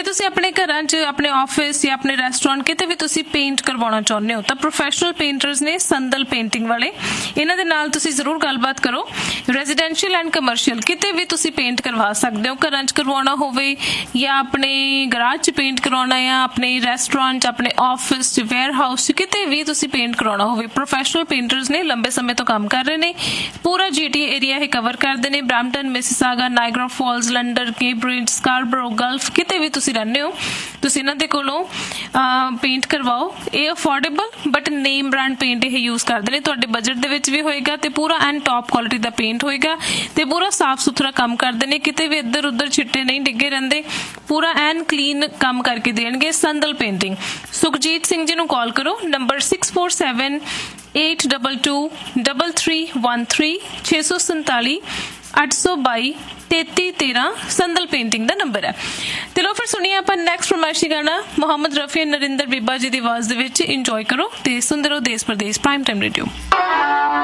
ਜੇ ਤੁਸੀਂ ਆਪਣੇ ਘਰਾਂ 'ਚ, ਆਪਣੇ ਆਫਿਸ ਜਾਂ ਆਪਣੇ ਰੈਸਟੋਰੈਂਟ ਕਿਤੇ ਵੀ ਤੁਸੀਂ ਪੇਂਟ ਕਰਵਾਉਣਾ ਚਾਹੁੰਦੇ ਹੋ ਤਾਂ ਪ੍ਰੋਫੈਸ਼ਨਲ ਪੇਂਟਰਸ ਨੇ ਸੰਦਲ ਪੇਂਟਿੰਗ ਵਾਲੇ, ਇਹਨਾਂ ਦੇ ਨਾਲ ਤੁਸੀਂ ਜ਼ਰੂਰ ਗੱਲਬਾਤ ਕਰੋ। ਰੈਜ਼ੀਡੈਂਸ਼ੀਅਲ ਐਂਡ ਕਮਰਸ਼ੀਅਲ ਕਿਤੇ ਵੀ ਤੁਸੀਂ ਪੇਂਟ ਕਰਵਾ ਸਕਦੇ ਹੋ, ਘਰਾਂ 'ਚ ਕਰਵਾਉਣਾ ਹੋਵੇ ਜਾਂ ਆਪਣੇ ਗਰਾਜ 'ਚ ਪੇਂਟ ਕਰਵਾਉਣਾ ਆ, ਆਪਣੇ ਰੈਸਟੋਰੈਂਟ 'ਚ, ਆਪਣੇ ਆਫਿਸ 'ਚ, ਵੇਅਰ ਹਾਊਸ 'ਚ, ਕਿਤੇ ਵੀ ਤੁਸੀਂ ਪੇਂਟ ਕਰਵਾਉਣਾ ਹੋਵੇ, ਪ੍ਰੋਫੈਸ਼ਨਲ ਪੇਂਟਰਸ ਨੇ, ਲੰਬੇ ਸਮੇਂ ਤੋਂ ਕੰਮ ਕਰ ਰਹੇ ਨੇ। ਪੂਰਾ GTA ਏਰੀਆ ਇਹ ਕਵਰ ਕਰਦੇ ਨੇ, Brampton, Mississauga, Niagara false, London, ਕੇਬਰਿਜ, Scarborough, Gulf, ਕਿਤੇ ਵੀ ਤੁਸੀਂ ਰਹਿੰਦੇ ਹੋ ਤੁਸੀਂ ਇਹਨਾਂ ਦੇ ਕੋਲੋਂ ਪੇਂਟ ਕਰਵਾਓ। ਇਹ affordable but name brand paint ਇਹ ਯੂਜ਼ ਕਰਦੇ ਨੇ, ਤੁਹਾਡੇ ਬਜਟ ਦੇ ਵਿੱਚ ਵੀ ਹੋਏਗਾ ਤੇ ਪੂਰਾ and top quality the paint ਹੋਏਗਾ ਤੇ ਪੂਰਾ ਸਾਫ ਸੁਥਰਾ ਕੰਮ ਕਰਦੇ ਨੇ, ਕਿਤੇ ਵੀ ਇੱਧਰ ਉੱਧਰ ਛਿੱਟੇ ਨਹੀਂ ਡਿੱਗੇ ਰਹਿੰਦੇ, ਪੂਰਾ ਐਨ ਕਲੀਨ ਕੰਮ ਕਰਕੇ ਦੇਣਗੇ। ਸੰਦਲ ਪੇਂਟਿੰਗ, ਸੁਖਜੀਤ ਸਿੰਘ ਜੀ ਨੂੰ ਕਾਲ ਕਰੋ, ਨੰਬਰ 6478223313 647 822 3313 ਸੰਦਲ ਪੇਂਟਿੰਗ ਦਾ ਨੰਬਰ ਹੈ। ਤੇ ਲੋ ਫਿਰ ਸੁਣੀਏ ਆਪਾਂ ਨੈਕਸਟ ਫਰਮਾਇਸ਼ੀ ਗਾਣਾ ਮੁਹੰਮਦ ਰਫੀ ਨਰਿੰਦਰ ਬੀਬਾ ਜੀ ਦੀ ਆਵਾਜ਼ ਦੇ ਵਿੱਚ। ਇੰਜੋਏ ਕਰੋ ਤੇ ਸੁਣਦੇ ਰਹੋ ਦੇਸ਼ ਪ੍ਰਦੇਸ਼ ਪ੍ਰਾਈਮ ਟਾਈਮ ਰੇਡੀਓ।